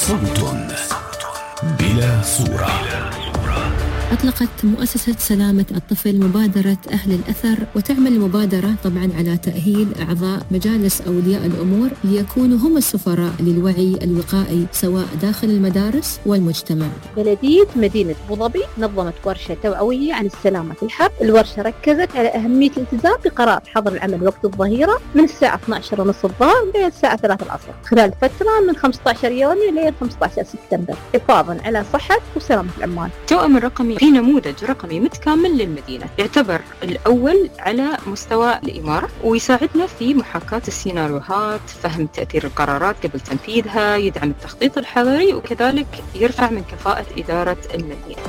صوت بلا صورة. أطلقت مؤسسة سلامة الطفل مبادرة أهل الأثر، وتعمل المبادرة طبعاً على تأهيل أعضاء مجالس أولياء الأمور ليكونوا هم السفراء للوعي الوقائي سواء داخل المدارس والمجتمع. بلدية مدينة أبوظبي نظمت ورشة توعوية عن السلامة في الحرب. الورشة ركزت على أهمية الالتزام بقرار حظر العمل وقت الظهيرة من الساعة 12:30 الظهر إلى الساعة 3 العصر خلال فترة من 15 يونيو إلى 15 سبتمبر، حفاظاً على صحة وسلامة العمال. التوأم الرقمي في نموذج رقمي متكامل للمدينة، يعتبر الأول على مستوى الإمارة، ويساعدنا في محاكاة السيناريوهات، فهم تأثير القرارات قبل تنفيذها، يدعم التخطيط الحضري، وكذلك يرفع من كفاءة إدارة المدينة.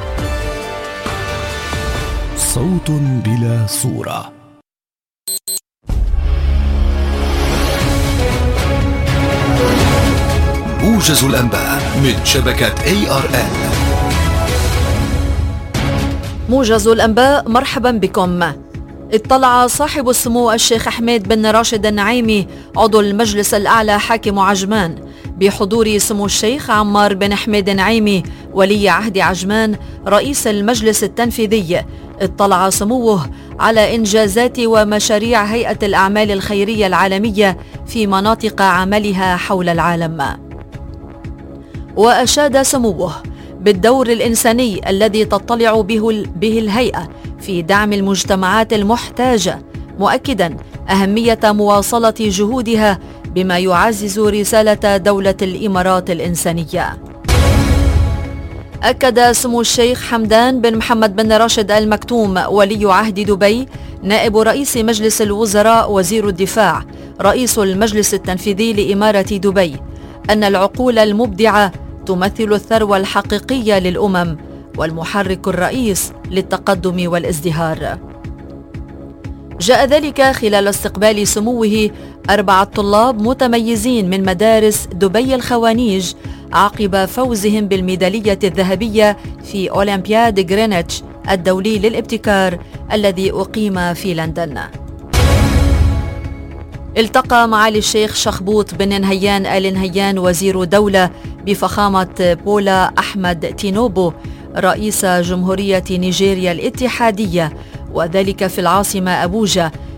صوت بلا صورة. موجز الأنباء من شبكة ARN. موجز الأنباء، مرحبا بكم. اطلع صاحب السمو الشيخ حميد بن راشد النعيمي عضو المجلس الأعلى حاكم عجمان بحضور سمو الشيخ عمار بن حميد النعيمي ولي عهد عجمان رئيس المجلس التنفيذي. اطلع سموه على إنجازات ومشاريع هيئة الأعمال الخيرية العالمية في مناطق عملها حول العالم. وأشاد سموه بالدور الإنساني الذي تطلع به الهيئة في دعم المجتمعات المحتاجة، مؤكدا أهمية مواصلة جهودها بما يعزز رسالة دولة الإمارات الإنسانية. أكد سمو الشيخ حمدان بن محمد بن راشد آل مكتوم ولي عهد دبي نائب رئيس مجلس الوزراء وزير الدفاع رئيس المجلس التنفيذي لإمارة دبي أن العقول المبدعة تمثل الثروة الحقيقية للأمم والمحرك الرئيس للتقدم والازدهار. جاء ذلك خلال استقبال سموه 4 طلاب متميزين من مدارس دبي الخوانيج عقب فوزهم بالميدالية الذهبية في أولمبياد غرينتش الدولي للابتكار الذي أقيم في لندن. التقى معالي الشيخ شخبوط بن نهيان آل نهيان وزير دولة بفخامة بولا أحمد تينوبو رئيس جمهورية نيجيريا الاتحادية، وذلك في العاصمة أبوجا،